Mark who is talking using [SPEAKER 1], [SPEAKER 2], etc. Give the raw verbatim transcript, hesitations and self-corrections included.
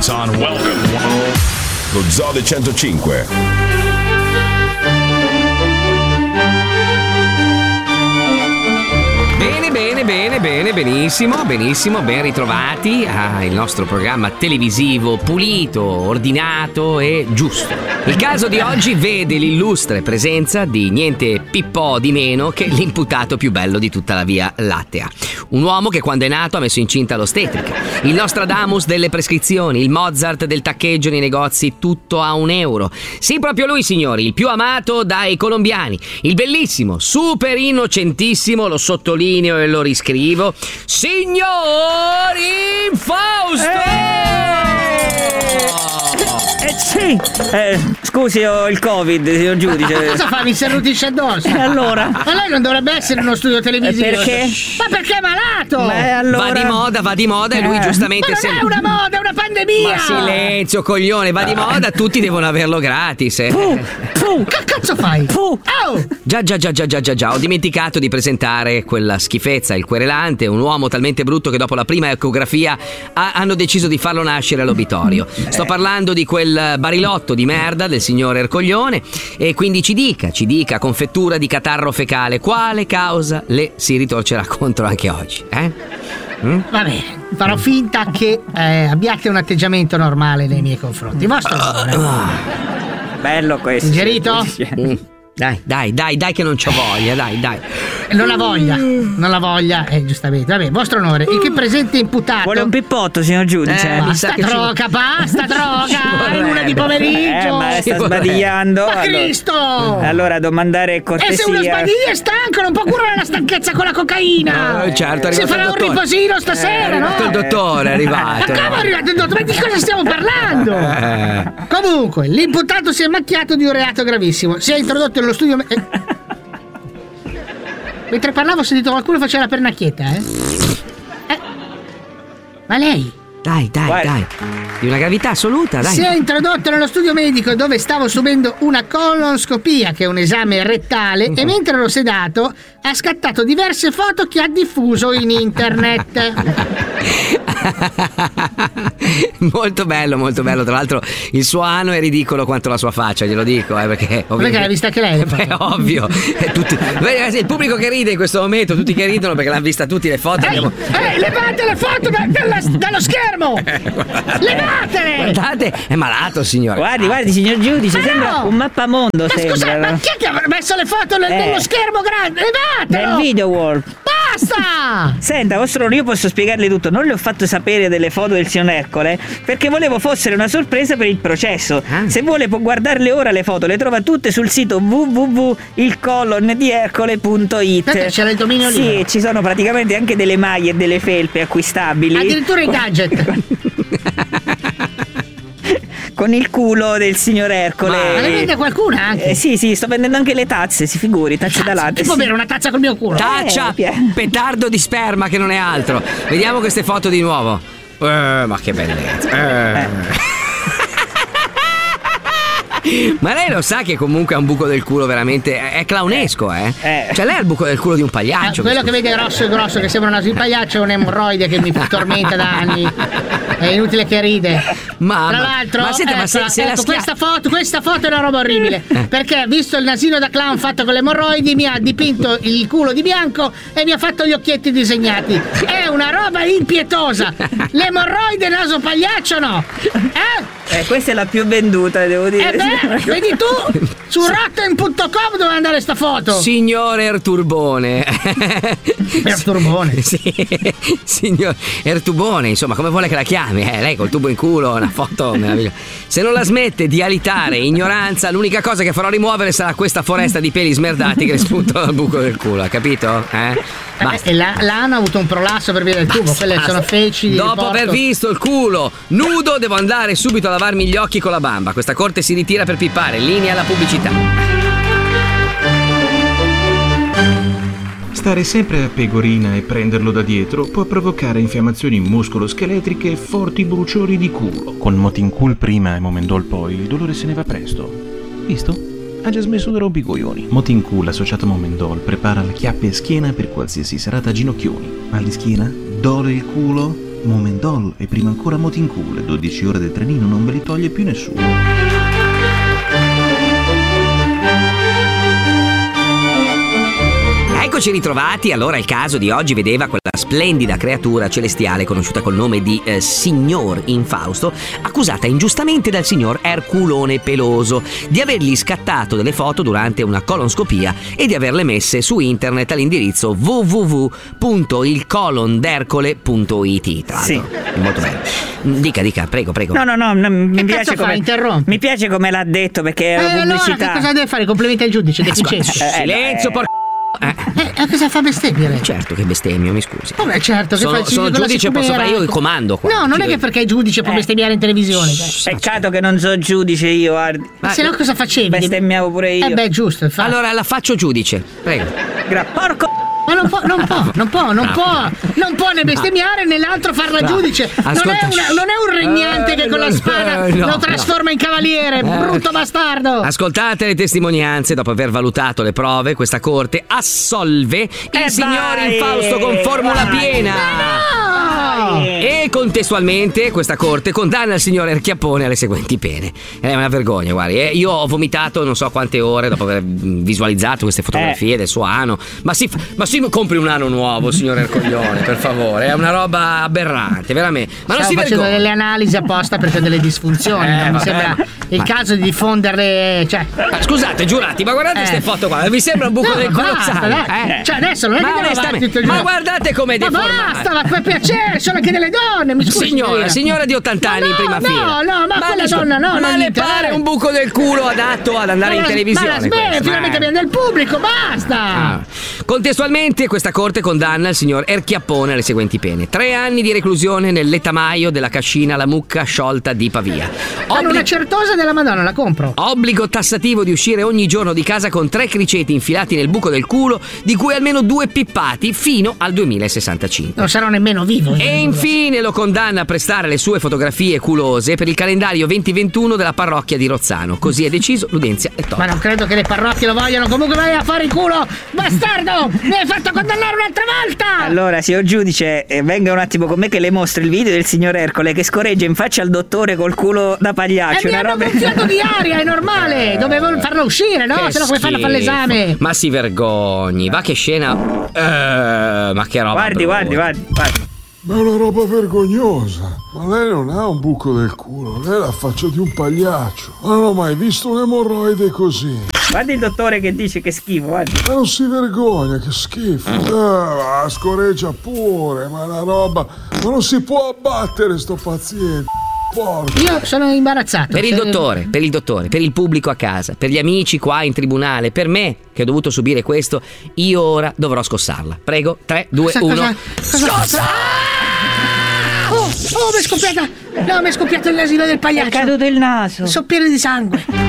[SPEAKER 1] lights on, welcome.
[SPEAKER 2] Lo Zoo del centocinque.
[SPEAKER 3] Bene, bene, bene, bene, benissimo, benissimo, ben ritrovati al nostro programma televisivo pulito, ordinato e giusto. Il caso di oggi vede l'illustre presenza di niente pippò di meno che l'imputato più bello di tutta la Via Lattea. Un uomo che quando è nato ha messo incinta l'ostetrica, il Nostradamus delle prescrizioni, il Mozart del taccheggio nei negozi, tutto a un euro. Sì, proprio lui, signori, il più amato dai colombiani, il bellissimo, super innocentissimo, lo sottolineo e lo riscrivo, signor Infausto!
[SPEAKER 4] Eh sì, eh, scusi, ho il Covid, signor giudice.
[SPEAKER 5] Ma cosa fa? Mi si arrutisce addosso?
[SPEAKER 4] E allora?
[SPEAKER 5] Ma lei non dovrebbe essere in uno studio televisivo.
[SPEAKER 4] E perché?
[SPEAKER 5] Ma perché è malato?
[SPEAKER 4] Ma allora?
[SPEAKER 3] Va di moda, va di moda e lui
[SPEAKER 4] Eh.
[SPEAKER 3] giustamente...
[SPEAKER 5] Ma non è una moda, è una pandemia!
[SPEAKER 3] Ma silenzio, coglione, va di moda, tutti devono averlo gratis. Eh.
[SPEAKER 4] Puh, puh,
[SPEAKER 5] Che cazzo fai?
[SPEAKER 4] puh.
[SPEAKER 5] Oh!
[SPEAKER 3] Già, già, già, già, già, già, già, ho dimenticato di presentare quella schifezza, il querelante, un uomo talmente brutto che dopo la prima ecografia ha- hanno deciso di farlo nascere all'obitorio. Sto parlando di quel barilotto di merda del signor Ercoglione e quindi ci dica, ci dica, confettura di catarro fecale, quale causa le si ritorcerà contro anche oggi, eh? Mm?
[SPEAKER 5] Va bene, farò finta che eh, abbiate un atteggiamento normale nei miei confronti. Vostro onore.
[SPEAKER 4] Bello questo.
[SPEAKER 5] Ingerito?
[SPEAKER 3] Mm. Dai, dai, dai, dai che non c'ho voglia, dai, dai.
[SPEAKER 5] Non la voglia, non la voglia, eh, giustamente. Vabbè, vostro onore, il che presente imputato.
[SPEAKER 4] Vuole un pippotto, signor giudice?
[SPEAKER 3] Eh, mi
[SPEAKER 5] Basta
[SPEAKER 3] sa che ci-
[SPEAKER 5] droga, basta droga, è l'una di pomeriggio.
[SPEAKER 4] Eh, ma sta
[SPEAKER 3] Ci vorrebbe.
[SPEAKER 4] sbadigliando.
[SPEAKER 5] Ma
[SPEAKER 4] allora-
[SPEAKER 5] Cristo!
[SPEAKER 4] Allora, domandare
[SPEAKER 5] E
[SPEAKER 4] cortesia.
[SPEAKER 5] se uno sbadiglia è stanco, non può curare la stanchezza con la cocaina.
[SPEAKER 3] Eh, certo, è
[SPEAKER 5] si
[SPEAKER 3] arrivato
[SPEAKER 5] farà
[SPEAKER 3] il
[SPEAKER 5] un
[SPEAKER 3] dottore.
[SPEAKER 5] riposino stasera,
[SPEAKER 3] È arrivato
[SPEAKER 5] no?
[SPEAKER 3] il dottore, è arrivato.
[SPEAKER 5] Ma come è arrivato il dottore? Ma di cosa stiamo parlando?
[SPEAKER 3] Eh.
[SPEAKER 5] Comunque, l'imputato si è macchiato di un reato gravissimo. Si è introdotto nello studio. eh. Mentre parlavo ho sentito qualcuno faceva la pernacchietta, eh? eh. Ma lei?
[SPEAKER 3] Dai, dai,
[SPEAKER 4] Guarda.
[SPEAKER 3] dai. Di una gravità assoluta, dai.
[SPEAKER 5] Si è introdotto nello studio medico dove stavo subendo una colonscopia, che è un esame rettale, e mentre ero sedato ha scattato diverse foto che ha diffuso in internet.
[SPEAKER 3] Molto bello, molto bello. Tra l'altro il suo ano è ridicolo quanto la sua faccia, glielo dico, eh, perché
[SPEAKER 5] Perché l'ha vista anche lei?
[SPEAKER 3] Beh, ovvio. Eh, tutti... Beh, ragazzi, il pubblico che ride in questo momento, tutti che ridono perché l'hanno vista tutti le foto.
[SPEAKER 5] Ehi,
[SPEAKER 3] Abbiamo...
[SPEAKER 5] ehi, levate le foto da- dalla- dallo schermo! Levatele!
[SPEAKER 3] Guardate, è malato, signore.
[SPEAKER 4] Guardi, guardi, signor giudice,
[SPEAKER 5] Ma
[SPEAKER 4] sembra
[SPEAKER 5] no!
[SPEAKER 4] un mappamondo,
[SPEAKER 5] Ma
[SPEAKER 4] sembra.
[SPEAKER 5] scusate, ma chi è che avrà messo le foto nel-
[SPEAKER 4] Eh.
[SPEAKER 5] nello schermo grande?
[SPEAKER 4] Nel
[SPEAKER 5] Levatelo!
[SPEAKER 4] video wall.
[SPEAKER 5] Basta!
[SPEAKER 4] Senta, vostro onore, io posso spiegarle tutto. Non le ho fatto sapere delle foto del signor Ercole perché volevo fossero una sorpresa per il processo.
[SPEAKER 3] Ah.
[SPEAKER 4] Se vuole può guardarle ora le foto, le trova tutte sul sito w w w punto il colon di ercole punto it.
[SPEAKER 5] Aspetta, c'era il dominio
[SPEAKER 4] Sì,
[SPEAKER 5] libero.
[SPEAKER 4] ci sono praticamente anche delle maglie e delle felpe acquistabili.
[SPEAKER 5] Addirittura i gadget.
[SPEAKER 4] Con il culo del signor Ercole.
[SPEAKER 5] Ma ne vende qualcuna anche?
[SPEAKER 4] Eh, sì, sì, sto vendendo anche le tazze, si figuri, tazze da latte.
[SPEAKER 5] Ti può
[SPEAKER 4] sì.
[SPEAKER 5] bere una tazza col mio culo?
[SPEAKER 3] Taccia,
[SPEAKER 4] Eh, Pia-
[SPEAKER 3] petardo di sperma che non è altro. Vediamo queste foto di nuovo. Eh, ma che bellezza. Eh. Ma lei lo sa che comunque ha un buco del culo veramente. È clownesco, eh?
[SPEAKER 4] Eh.
[SPEAKER 3] Cioè, lei ha il buco del culo di un
[SPEAKER 5] Ah,
[SPEAKER 3] pagliaccio.
[SPEAKER 5] quello che vede grosso e grosso, che sembra un naso di pagliaccio, è un emorroide che mi tormenta da anni. È inutile che ride.
[SPEAKER 3] Ma,
[SPEAKER 5] Tra
[SPEAKER 3] ma-
[SPEAKER 5] l'altro,
[SPEAKER 3] ma senta, ma se,
[SPEAKER 5] eccola,
[SPEAKER 3] se la
[SPEAKER 5] ecco,
[SPEAKER 3] schia-
[SPEAKER 5] questa foto, questa foto è una roba orribile. Perché visto il nasino da clown fatto con le emorroidi, mi ha dipinto il culo di bianco e mi ha fatto gli occhietti disegnati. È una roba impietosa. L'emorroide naso pagliaccio no? Eh?
[SPEAKER 4] Eh, questa è la più venduta, devo dire.
[SPEAKER 5] Eh beh, vedi tu? Su rotten punto com dove andare sta foto?
[SPEAKER 3] Signor Erturbone.
[SPEAKER 5] Erturbone.
[SPEAKER 3] Sì, signor Ertubone, insomma, come vuole che la chiami? Eh, lei col tubo in culo, una foto meravigliosa. Se non la smette di alitare ignoranza, l'unica cosa che farò rimuovere sarà questa foresta di peli smerdati che le spuntano dal buco del culo, ha capito? Eh? Basta.
[SPEAKER 5] Eh, e la, l'ano ha avuto un prolasso per via del tubo, quelle
[SPEAKER 3] Basta.
[SPEAKER 5] sono feci di
[SPEAKER 3] Dopo
[SPEAKER 5] riporto.
[SPEAKER 3] aver visto il culo nudo, devo andare subito a lavarmi gli occhi con la bamba. Questa corte si ritira per pippare. Linea alla pubblicità.
[SPEAKER 6] Stare sempre a Pegorina e prenderlo da dietro può provocare infiammazioni muscoloscheletriche e forti bruciori di culo. Con Motincool prima e Momendol poi il dolore se ne va presto. Visto? Ha già smesso di rompicoglioni. Motincool associato a Momendol prepara le chiappe a schiena per qualsiasi serata ginocchioni. Mal di schiena? Dole il culo? Momendol e prima ancora Motincool, dodici ore del trenino non ve li toglie più nessuno.
[SPEAKER 3] Eccoci ritrovati. Allora il caso di oggi vedeva quella splendida creatura celestiale conosciuta col nome di eh, Signor Infausto, accusata ingiustamente dal signor Erculone Peloso di avergli scattato delle foto durante una colonscopia e di averle messe su internet all'indirizzo w w w punto il colon d'ercole punto i t. Tra l'altro,
[SPEAKER 4] sì.
[SPEAKER 3] Molto bene. Dica, dica, prego, prego.
[SPEAKER 4] No, no, no, no mi
[SPEAKER 5] che
[SPEAKER 4] piace
[SPEAKER 5] cazzo
[SPEAKER 4] come
[SPEAKER 5] fa? Interrompi.
[SPEAKER 4] Mi piace come l'ha detto, perché è
[SPEAKER 5] Eh,
[SPEAKER 4] una
[SPEAKER 5] allora,
[SPEAKER 4] pubblicità.
[SPEAKER 5] che cosa deve fare? Complimenti al giudice, deficiente.
[SPEAKER 4] Eh,
[SPEAKER 3] Silenzio,
[SPEAKER 4] eh,
[SPEAKER 3] por... Eh.
[SPEAKER 5] Eh, eh, cosa fa bestemmiare?
[SPEAKER 3] Certo che bestemmio, mi scusi.
[SPEAKER 5] Vabbè, certo, che
[SPEAKER 3] Sono-
[SPEAKER 5] fa il
[SPEAKER 3] sono
[SPEAKER 5] con la
[SPEAKER 3] giudice, posso
[SPEAKER 5] sicumera.
[SPEAKER 3] fare io il comando qua.
[SPEAKER 5] No, non è
[SPEAKER 3] Ci-
[SPEAKER 5] che perché il giudice può
[SPEAKER 4] Eh.
[SPEAKER 5] bestemmiare in televisione. Cioè.
[SPEAKER 4] Peccato che non so giudice io, guardi.
[SPEAKER 3] Ma-
[SPEAKER 5] Se no cosa facevi?
[SPEAKER 4] Bestemmiavo pure io.
[SPEAKER 5] Eh beh, giusto, infatti.
[SPEAKER 3] Allora la faccio giudice, prego.
[SPEAKER 4] Gra- porco.
[SPEAKER 5] Ma non può, non può, non può, non può, non può né bestemmiare né l'altro farla
[SPEAKER 3] Bravo.
[SPEAKER 5] giudice. Non è,
[SPEAKER 3] Ascolta.
[SPEAKER 5] una- non è un regnante che con la
[SPEAKER 3] Eh,
[SPEAKER 5] spada
[SPEAKER 3] no,
[SPEAKER 5] lo
[SPEAKER 3] no.
[SPEAKER 5] trasforma in cavaliere, brutto bastardo.
[SPEAKER 3] Ascoltate le testimonianze. Dopo aver valutato le prove, questa corte assolve il
[SPEAKER 4] Eh,
[SPEAKER 3] signor
[SPEAKER 4] vai,
[SPEAKER 3] Infausto con formula
[SPEAKER 4] vai.
[SPEAKER 3] piena.
[SPEAKER 5] No!
[SPEAKER 3] E contestualmente questa corte condanna il signor Erchiappone alle seguenti pene. È una vergogna, guardi. eh. Io ho vomitato non so quante ore dopo aver visualizzato queste fotografie del suo ano. Ma si, ma si compri un ano nuovo, signor Ercoglione, per favore. È una roba aberrante, veramente. Ma non
[SPEAKER 5] Stavo
[SPEAKER 3] si
[SPEAKER 5] facendo
[SPEAKER 3] vergogna.
[SPEAKER 5] delle analisi apposta perché ho delle disfunzioni.
[SPEAKER 3] Eh,
[SPEAKER 5] non mi
[SPEAKER 3] vabbè,
[SPEAKER 5] sembra
[SPEAKER 3] ma-
[SPEAKER 5] il
[SPEAKER 3] ma-
[SPEAKER 5] caso di diffonderle. Cioè.
[SPEAKER 3] Ma scusate, giurati, ma guardate
[SPEAKER 5] Eh.
[SPEAKER 3] queste foto qua. Vi sembra un buco
[SPEAKER 5] No,
[SPEAKER 3] del culo
[SPEAKER 5] basta,
[SPEAKER 3] sano?
[SPEAKER 5] dai.
[SPEAKER 3] Eh?
[SPEAKER 5] Cioè, adesso non è
[SPEAKER 3] Ma
[SPEAKER 5] che devo
[SPEAKER 3] onestamente-
[SPEAKER 5] avanti tutto il
[SPEAKER 3] ma
[SPEAKER 5] giorno.
[SPEAKER 3] guardate com'è
[SPEAKER 5] Ma
[SPEAKER 3] deformato.
[SPEAKER 5] basta, ma per piacere, sono anche delle donne, mi scusi.
[SPEAKER 3] Signora, signora di ottanta anni
[SPEAKER 5] Ma
[SPEAKER 3] in
[SPEAKER 5] no,
[SPEAKER 3] prima
[SPEAKER 5] no,
[SPEAKER 3] fila.
[SPEAKER 5] no, ma quella
[SPEAKER 3] mi scu-
[SPEAKER 5] donna no,
[SPEAKER 3] Ma
[SPEAKER 5] non
[SPEAKER 3] le
[SPEAKER 5] gli
[SPEAKER 3] pare
[SPEAKER 5] interessa.
[SPEAKER 3] un buco del culo adatto ad andare in
[SPEAKER 5] Ma la-
[SPEAKER 3] televisione?
[SPEAKER 5] Ma la smetta,
[SPEAKER 3] questo?
[SPEAKER 5] finalmente
[SPEAKER 3] Eh.
[SPEAKER 5] abbiamo del pubblico, basta.
[SPEAKER 3] Ah. Contestualmente questa corte condanna il signor Erchiappone alle seguenti pene: tre anni di reclusione nel letamaio della cascina La Mucca Sciolta di Pavia.
[SPEAKER 5] Hanno
[SPEAKER 3] Obli-
[SPEAKER 5] una certosa della Madonna, la compro.
[SPEAKER 3] Obbligo tassativo di uscire ogni giorno di casa con tre criceti infilati nel buco del culo, di cui almeno due pippati, fino al duemilasessantacinque.
[SPEAKER 5] Non sarò nemmeno vivo.
[SPEAKER 3] E infine lo condanna a prestare le sue fotografie culose per il calendario venti ventuno della parrocchia di Rozzano. Così è deciso, l'udienza è
[SPEAKER 5] Ma
[SPEAKER 3] tolta.
[SPEAKER 5] non credo che le parrocchie lo vogliano. Comunque vai a fare il culo, bastardo! Mi hai fatto condannare un'altra volta!
[SPEAKER 4] Allora, signor giudice, eh, venga un attimo con me che le mostro il video del signor Ercole che scorreggia in faccia al dottore col culo da
[SPEAKER 5] E
[SPEAKER 4] pagliaccio.
[SPEAKER 5] mi
[SPEAKER 4] Una
[SPEAKER 5] hanno
[SPEAKER 4] roba...
[SPEAKER 5] gonfiato di aria, è normale! Dovevo farlo uscire, no?
[SPEAKER 3] Che
[SPEAKER 5] Se no come fanno a fare
[SPEAKER 3] schifo.
[SPEAKER 5] l'esame?
[SPEAKER 3] Ma si vergogni, va che scena. Eh, ma che roba.
[SPEAKER 4] Guardi, guardi,
[SPEAKER 3] brutta.
[SPEAKER 4] guardi, guardi.
[SPEAKER 1] Ma è una roba vergognosa. Ma lei non ha un buco del culo, lei ha la faccia di un pagliaccio. Ma non ho mai visto un'emorroide così.
[SPEAKER 4] Guardi il dottore che dice che schifo, guardi.
[SPEAKER 1] Ma non si vergogna, che schifo. Eh, ma scoreggia pure, ma è una roba. Ma non si può abbattere sto paziente. Porca.
[SPEAKER 5] Io sono imbarazzato.
[SPEAKER 3] Per il
[SPEAKER 5] Se-
[SPEAKER 3] dottore, per il dottore, per il pubblico a casa, per gli amici qua in tribunale, per me che ho dovuto subire questo, io ora dovrò scossarla. Prego, tre, due,
[SPEAKER 5] Cosa-
[SPEAKER 3] uno.
[SPEAKER 5] cosa- cosa-
[SPEAKER 3] Scossa!
[SPEAKER 5] Oh, oh, mi è scoppiata! No, mi è scoppiato il nasino del
[SPEAKER 4] È
[SPEAKER 5] pagliaccio!
[SPEAKER 4] caduto il naso.
[SPEAKER 5] Sono pieno di sangue!